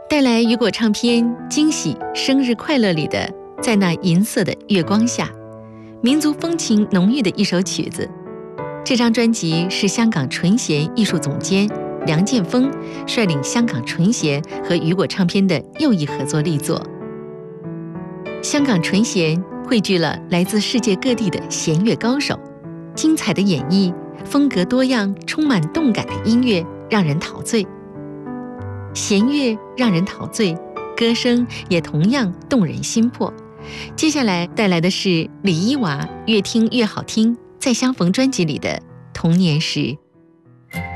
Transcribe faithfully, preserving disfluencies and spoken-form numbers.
带来雨果唱片《惊喜生日快乐》里的《在那银色的月光下》，民族风情浓郁的一首曲子。这张专辑是香港纯弦艺术总监梁建峰率领香港纯弦和雨果唱片的又一合作力作。香港纯弦汇聚了来自世界各地的弦乐高手，精彩的演绎，风格多样、充满动感的音乐让人陶醉。弦乐让人陶醉，歌声也同样动人心魄。接下来带来的是李伊娃《越听越好听》再相逢专辑里的《童年时》。